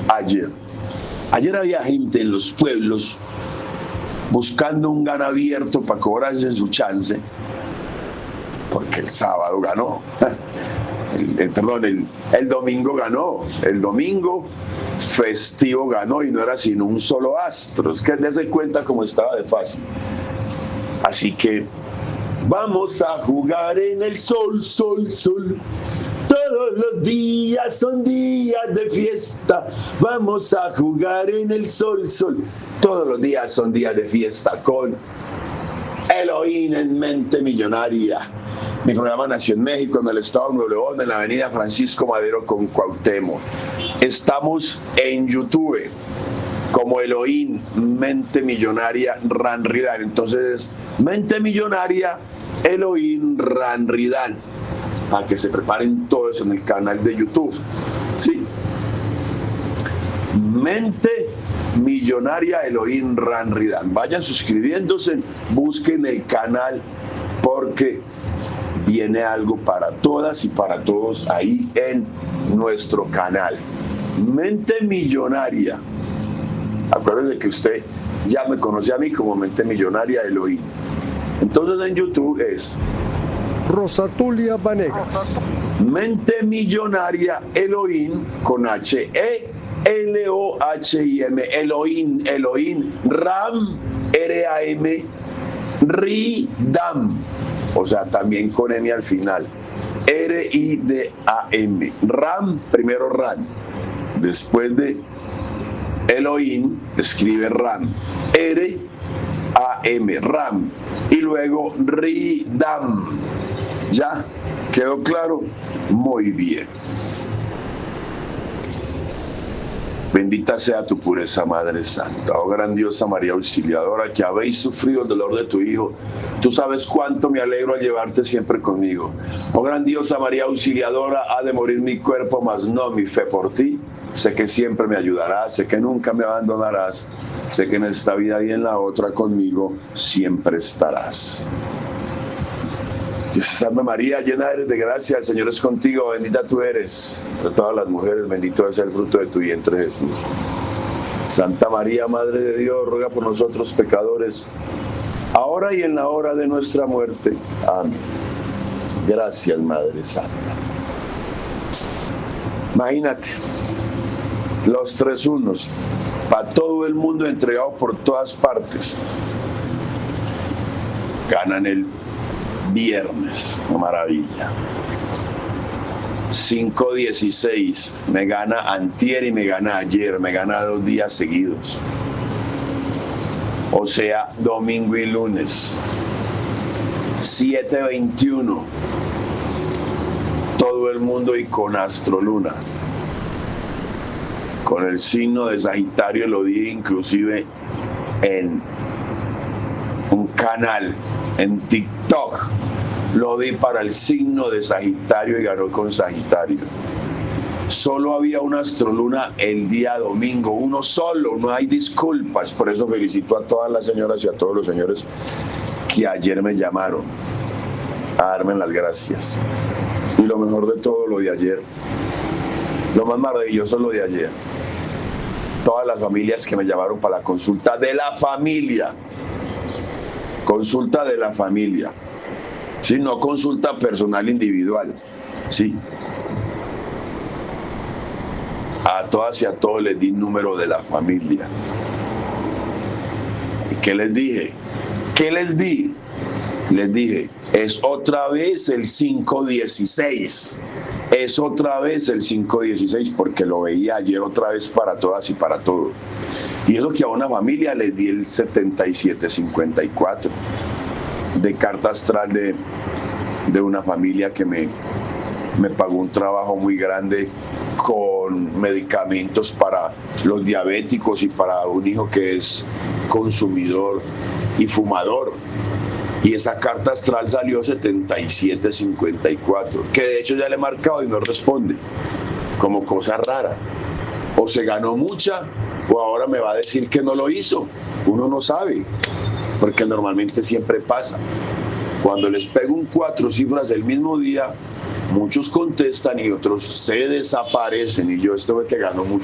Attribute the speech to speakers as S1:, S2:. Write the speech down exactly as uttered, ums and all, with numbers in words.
S1: ayer. Ayer había gente en los pueblos buscando un gana abierto para cobrarse su chance, porque el sábado ganó. El, el, perdón, el, el domingo ganó. El domingo festivo ganó y no era sino un solo astro. Es que dése cuenta cómo estaba de fácil. Así que vamos a jugar en el sol, sol, sol. Todos los días son días de fiesta. Vamos a jugar en el sol, sol. Todos los días son días de fiesta con Elohim en Mente Millonaria. Mi programa nació en México, en el estado de Nuevo León, en la avenida Francisco Madero con Cuauhtémoc. Estamos en YouTube como Elohim Mente Millonaria Ranridan. Entonces, Mente Millonaria Elohim Ranridan. Para que se preparen todos en el canal de YouTube. Sí. Mente Millonaria Elohim Ranridan. Vayan suscribiéndose, busquen el canal porque viene algo para todas y para todos ahí en nuestro canal. Mente Millonaria. Acuérdense que usted ya me conoce a mí como Mente Millonaria Elohim. Entonces en YouTube es
S2: Rosatulia Vanegas.
S1: Mente Millonaria Elohim con H E L O H I M. Elohim, Elohim, Ram, R A M, Ridam. O sea, también con M al final. R I D A M. Ram, primero Ram. Después de Elohim, escribe Ram. R A M, Ram. Y luego Ridam. ¿Ya? ¿Quedó claro? Muy bien. Bendita sea tu pureza, Madre Santa. Oh grandiosa María Auxiliadora, que habéis sufrido el dolor de tu Hijo. Tú sabes cuánto me alegro al llevarte siempre conmigo. Oh grandiosa María Auxiliadora, ha de morir mi cuerpo, mas no mi fe por ti. Sé que siempre me ayudarás, sé que nunca me abandonarás. Sé que en esta vida y en la otra conmigo siempre estarás. Dios salve María, llena eres de gracia, el Señor es contigo, bendita tú eres entre todas las mujeres, bendito es el fruto de tu vientre Jesús. Santa María, Madre de Dios, ruega por nosotros pecadores, ahora y en la hora de nuestra muerte. Amén. Gracias, Madre Santa. Imagínate, los tres unos, para todo el mundo entregado por todas partes, ganan el viernes, una maravilla. cinco dieciséis, me gana antier y me gana ayer, me gana dos días seguidos. O sea, domingo y lunes. siete veintiuno, todo el mundo y con Astroluna. Con el signo de Sagitario lo di inclusive en un canal, en TikTok. Lo di para el signo de Sagitario y ganó con Sagitario. Solo había una Astroluna el día domingo, uno solo, no hay disculpas. Por eso felicito a todas las señoras y a todos los señores que ayer me llamaron a darme las gracias. Y lo mejor de todo, lo de ayer. Lo más maravilloso es lo de ayer. Todas las familias que me llamaron para la consulta de la familia. Consulta de la familia. ¿Sí? No consulta personal individual. ¿Sí? A todas y a todos les di número de la familia. ¿Y qué les dije? ¿Qué les di? Les dije, es otra vez el cinco dieciséis. Es otra vez el cinco dieciséis porque lo veía ayer otra vez para todas y para todos. Y eso que a una familia les di el setenta y siete cincuenta y cuatro de carta astral de, de una familia que me, me pagó un trabajo muy grande con medicamentos para los diabéticos y para un hijo que es consumidor y fumador. Y esa carta astral salió setenta y siete cincuenta y cuatro, que de hecho ya le he marcado y no responde, como cosa rara. O se ganó mucha, o ahora me va a decir que no lo hizo. Uno no sabe, porque normalmente siempre pasa. Cuando les pego un cuatro cifras el mismo día, muchos contestan y otros se desaparecen. Y yo este fue que ganó mucho.